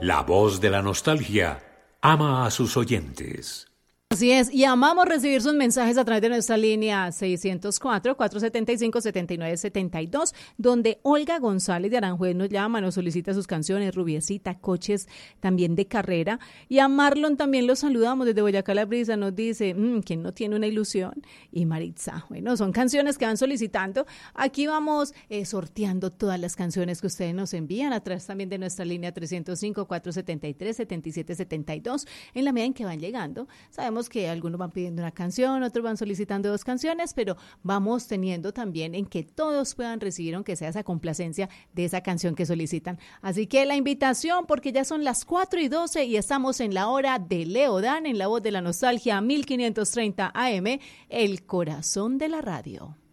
La voz de la nostalgia ama a sus oyentes. Así es, y amamos recibir sus mensajes a través de nuestra línea 604-475-7972, donde Olga González de Aranjuez nos llama, nos solicita sus canciones, Rubiecita, Coches, también de carrera. Y a Marlon también lo saludamos desde Boyacá La Brisa, nos dice, ¿quién no tiene una ilusión? Y Maritza, bueno, son canciones que van solicitando. Aquí vamos sorteando todas las canciones que ustedes nos envían, a través también de nuestra línea 305-473-7772, en la medida en que van llegando. Sabemos que algunos van pidiendo una canción, otros van solicitando 2 canciones, pero vamos teniendo también en que todos puedan recibir, aunque sea esa complacencia de esa canción que solicitan. Así que la invitación, porque ya son las 4:12 y estamos en la hora de Leodán, en la voz de la nostalgia, 1530 AM, el corazón de la radio.